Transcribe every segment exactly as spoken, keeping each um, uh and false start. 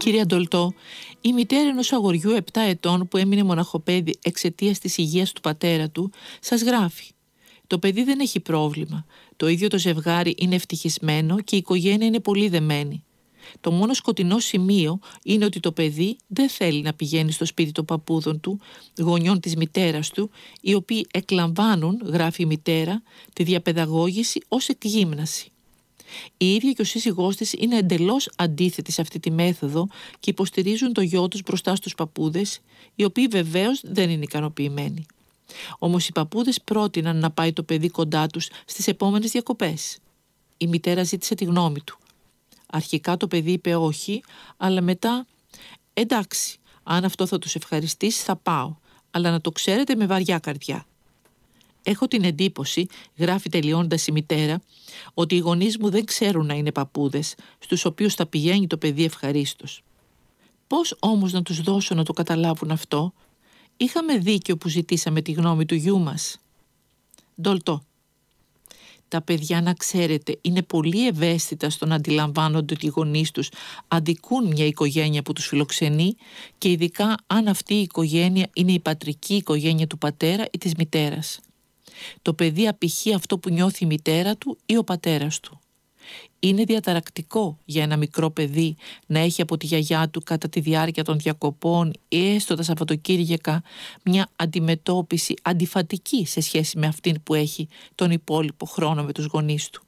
Κυρία Ντολτό, η μητέρα ενός αγοριού επτά ετών που έμεινε μοναχοπέδι εξαιτίας της υγείας του πατέρα του, σας γράφει: το παιδί δεν έχει πρόβλημα. Το ίδιο το ζευγάρι είναι ευτυχισμένο και η οικογένεια είναι πολύ δεμένη. Το μόνο σκοτεινό σημείο είναι ότι το παιδί δεν θέλει να πηγαίνει στο σπίτι των παππούδων του, γονιών της μητέρας του, οι οποίοι εκλαμβάνουν, γράφει η μητέρα, τη διαπαιδαγώγηση ως εκγύμναση. Η ίδια και ο σύζυγός της είναι εντελώς αντίθετοι σε αυτή τη μέθοδο και υποστηρίζουν το γιο τους μπροστά στους παππούδες, οι οποίοι βεβαίως δεν είναι ικανοποιημένοι. Όμως οι παππούδες πρότειναν να πάει το παιδί κοντά τους στις επόμενες διακοπές. Η μητέρα ζήτησε τη γνώμη του. Αρχικά το παιδί είπε όχι, αλλά μετά «εντάξει, αν αυτό θα τους ευχαριστήσει θα πάω, αλλά να το ξέρετε με βαριά καρδιά». Έχω την εντύπωση, γράφει τελειώνοντας η μητέρα, ότι οι γονείς μου δεν ξέρουν να είναι παππούδες, στους οποίους θα πηγαίνει το παιδί ευχαρίστως. Πώς όμως να τους δώσω να το καταλάβουν αυτό? Είχαμε δίκιο που ζητήσαμε τη γνώμη του γιού μας. Ντολτό. Τα παιδιά, να ξέρετε, είναι πολύ ευαίσθητα στο να αντιλαμβάνονται ότι οι γονείς τους αδικούν μια οικογένεια που τους φιλοξενεί και ειδικά αν αυτή η οικογένεια είναι η πατρική οικογένεια του πατέρα ή της μητέρας. Το παιδί απηχεί αυτό που νιώθει η μητέρα του ή ο πατέρας του. Είναι διαταρακτικό για ένα μικρό παιδί να έχει από τη γιαγιά του κατά τη διάρκεια των διακοπών ή έστω τα Σαββατοκύριακα μια αντιμετώπιση αντιφατική σε σχέση με αυτήν που έχει τον υπόλοιπο χρόνο με τους γονείς του.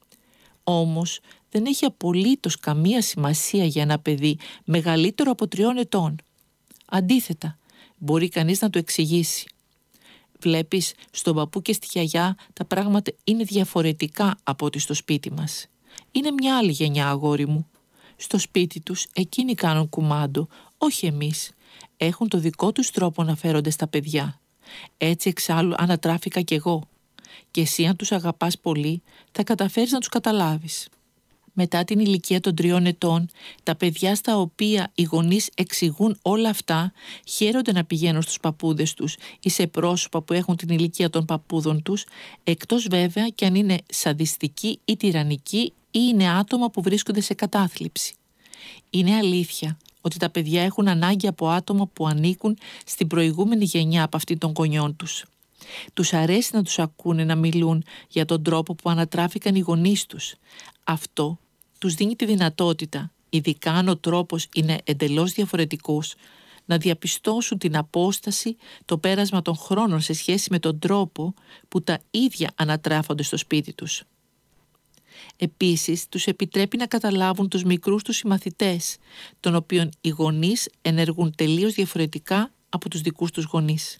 Όμως δεν έχει απολύτως καμία σημασία για ένα παιδί μεγαλύτερο από τριών ετών. Αντίθετα, μπορεί κανείς να το εξηγήσει. Βλέπεις, στον παππού και στη γιαγιά τα πράγματα είναι διαφορετικά από ό,τι στο σπίτι μας. Είναι μια άλλη γενιά, αγόρι μου. Στο σπίτι τους εκείνοι κάνουν κουμάντο, όχι εμείς. Έχουν το δικό τους τρόπο να φέρονται στα παιδιά. Έτσι εξάλλου ανατράφηκα κι εγώ. Και εσύ αν τους αγαπάς πολύ θα καταφέρεις να τους καταλάβεις. Μετά την ηλικία των τριών ετών, τα παιδιά στα οποία οι γονείς εξηγούν όλα αυτά χαίρονται να πηγαίνουν στους παππούδες τους ή σε πρόσωπα που έχουν την ηλικία των παππούδων τους, εκτός βέβαια κι αν είναι σαδιστικοί ή τυραννικοί ή είναι άτομα που βρίσκονται σε κατάθλιψη. Είναι αλήθεια ότι τα παιδιά έχουν ανάγκη από άτομα που ανήκουν στην προηγούμενη γενιά από αυτή των γονιών τους. Τους αρέσει να τους ακούνε να μιλούν για τον τρόπο που ανατράφηκαν οι γονείς τους. Αυτό τους δίνει τη δυνατότητα, ειδικά αν ο τρόπος είναι εντελώς διαφορετικός, να διαπιστώσουν την απόσταση, το πέρασμα των χρόνων σε σχέση με τον τρόπο που τα ίδια ανατράφονται στο σπίτι τους. Επίσης, τους επιτρέπει να καταλάβουν τους μικρούς τους συμμαθητές, των οποίων οι γονείς ενεργούν τελείως διαφορετικά από τους δικούς τους γονείς.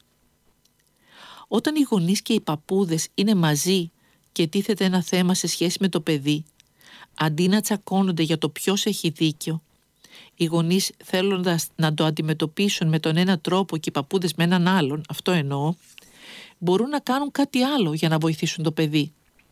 Όταν οι γονείς και οι παππούδες είναι μαζί και τίθεται ένα θέμα σε σχέση με το παιδί, αντί να τσακώνονται για το ποιος έχει δίκιο, οι γονείς θέλοντας να το αντιμετωπίσουν με τον ένα τρόπο και οι παππούδες με έναν άλλον, αυτό εννοώ, μπορούν να κάνουν κάτι άλλο για να βοηθήσουν το παιδί.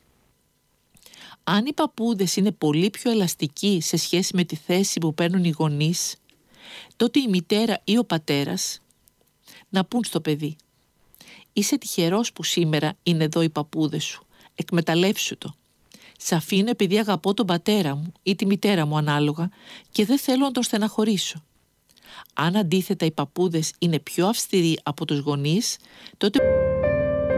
Αν οι παππούδες είναι πολύ πιο ελαστικοί σε σχέση με τη θέση που παίρνουν οι γονείς, τότε η μητέρα ή ο πατέρας να πούν στο παιδί: «Είσαι τυχερός που σήμερα είναι εδώ οι παππούδες σου, εκμεταλλεύσου το. Σ' αφήνω επειδή αγαπώ τον πατέρα μου ή τη μητέρα μου ανάλογα και δεν θέλω να τον στεναχωρήσω». Αν αντίθετα οι παππούδες είναι πιο αυστηροί από τους γονείς, τότε